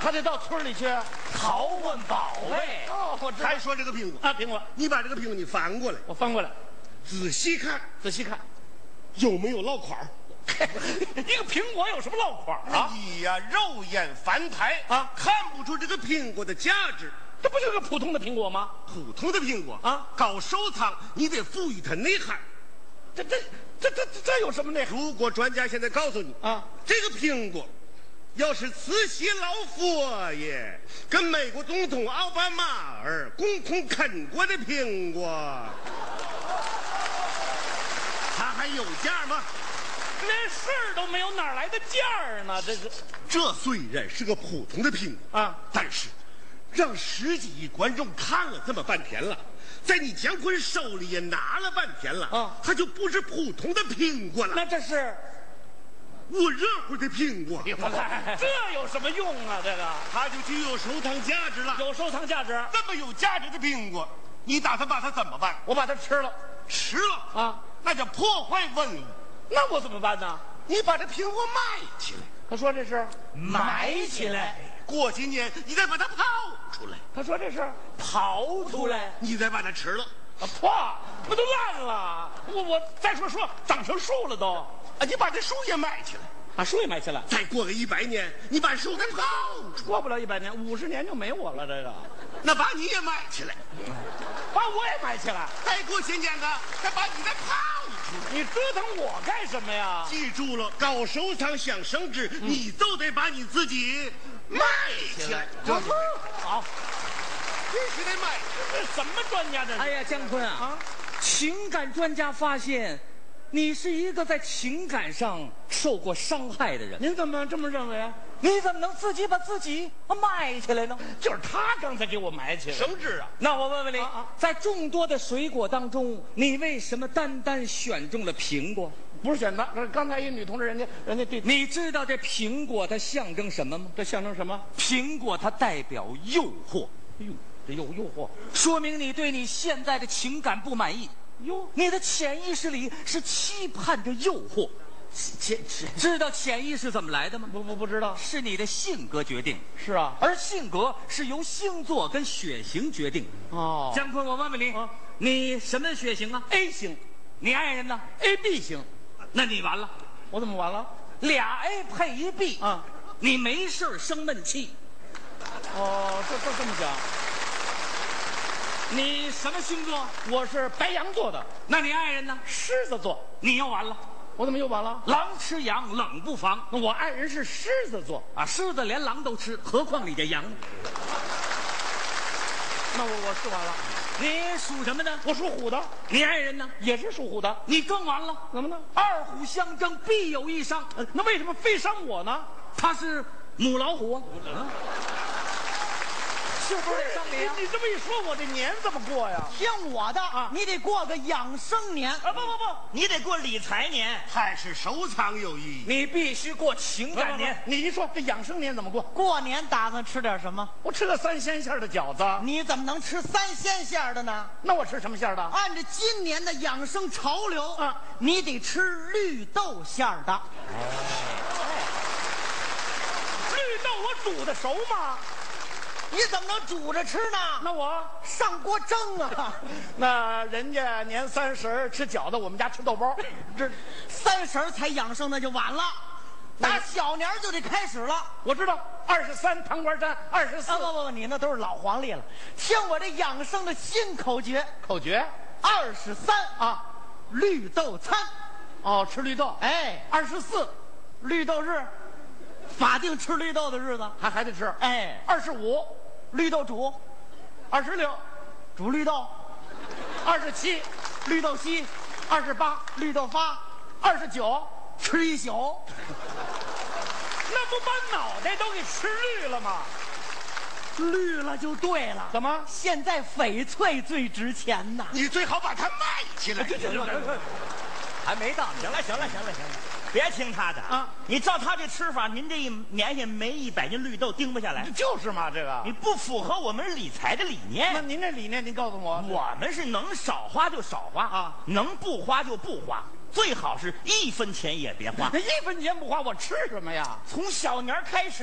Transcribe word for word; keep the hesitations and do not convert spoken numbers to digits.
他得到村里去拷问宝贝。 哦，我知道。 还说这个苹果啊，苹果， 你把这个苹果你翻过来， 我翻过来， 仔细看， 仔细看， 有没有落款？ 一个苹果有什么落款啊？ 你呀，肉眼凡胎啊， 看不出这个苹果的价值。 这不就是个普通的苹果吗？ 普通的苹果啊， 搞收藏你得赋予它内涵。 这这这这这有什么内涵？ 如果专家现在告诉你啊， 这个苹果要是慈禧老佛爷跟美国总统奥巴马尔共同啃过的苹果，它还有价吗？ 连事儿都没有，哪来的价儿呢？这是这虽然是个普通的苹果啊， 但是让十几亿观众看了这么半天了，在你姜昆手里也拿了半天了啊， 它就不是普通的苹果了， 那这是我热乎的苹果， 这有什么用啊？这个它就具有收藏价值了。 有收藏价值。 这么有价值的苹果，你打算把它怎么办？ 我把它吃了吃了啊， 那叫破坏文物。 那我怎么办呢？ 你把这苹果买起来。 他说这是埋起来， 过几年你再把它刨出来， 他说这是刨出来， 你再把它吃了。 啊，破，不都烂了？我我再说说，长成树了都。 啊，你把这树也买起来。 把树也埋起来。 再过个一百年，你把树给刨出来。 过不了一百年，五十年就没我了。这个， 那把你也买起来。 把我也埋起来。 再过些年呢，再把你再刨出来。 你折腾我干什么呀？ 记住了，搞收藏想升值，嗯、你就得把你自己卖起来。 这好， 必须得卖。 这什么专家这是？ 哎呀，姜昆啊，啊情感专家发现，你是一个在情感上受过伤害的人。 您怎么这么认为啊？ 你怎么能自己把自己埋起来呢？ 就是他刚才给我埋起来， 升值啊！ 那我问问你， 啊啊在众多的水果当中，你为什么单单选中了苹果？ 不是选的，这刚才一女同志，人家人家对， 你知道这苹果它象征什么吗？ 这象征什么？ 苹果它代表诱惑。 哎呦，这有诱惑， 说明你对你现在的情感不满意。 哟， 你的潜意识里是期盼着诱惑。潜潜知道潜意识怎么来的吗？ 不不不知道， 是你的性格决定。 是啊， 而性格是由星座跟血型决定。 哦， 姜昆，我问问你， 啊、 你什么血型啊 ？A 型。 你爱人呢 ？A B 型。 那你完了。 我怎么完了？ 俩 A 配一 B 啊， 你没事生闷气。 哦，这这这么讲。 你什么星座？ 我是白羊座的。 那你爱人呢？ 狮子座。 你又完了。 我怎么又完了？ 狼吃羊，冷不防。 我爱人是狮子座啊，狮子连狼都吃，何况你这羊？ 那我我是完了。 你属什么呢？ 我属虎的。 你爱人呢？ 也是属虎的。 你更完了。 怎么呢？ 二虎相争，必有一伤。 呃、那为什么非伤我呢？ 他是母老虎啊。嗯是不是得伤你啊？ 你这么一说，我这年怎么过呀？ 听我的啊， 你得过个养生年啊！不不不， 你得过理财年， 还是收藏有意义？ 你必须过情感年。 你一说这养生年怎么过？ 过年打算吃点什么？ 我吃个三鲜馅的饺子。 你怎么能吃三鲜馅的呢？ 那我吃什么馅的？ 按照今年的养生潮流啊， 你得吃绿豆馅的。 绿豆我煮的熟吗？ 你怎么能煮着吃呢？ 那我上锅蒸啊！ 那人家年三十吃饺子，我们家吃豆包。这三十才养生那就晚了，打小年就得开始了。 我知道，二十三糖瓜粘，二十四。 啊不不不，你那都是老黄历了。听我这养生的新口诀， 口诀： 二十三啊， 绿豆餐。 哦，吃绿豆。 哎， 二十四， 绿豆日，法定吃绿豆的日子还还得吃。 哎， 二十五。 绿豆煮， 二十六， 煮绿豆， 二十七， 绿豆稀， 二十八， 绿豆发， 二十九， 吃一宿。 那不把脑袋都给吃绿了吗？ 绿了就对了。 怎么？ 现在翡翠最值钱呐！ 你最好把它卖起来。 还没到。 行了，行了，行了，行了。别听他的啊！ 你照他这吃法，您这一年下没一百斤绿豆盯不下来。 就是嘛，这个你不符合我们理财的理念。 那您这理念，您告诉我。 我们是能少花就少花啊， 能不花就不花，最好是一分钱也别花。 那一分钱不花，我吃什么呀？ 从小年开始。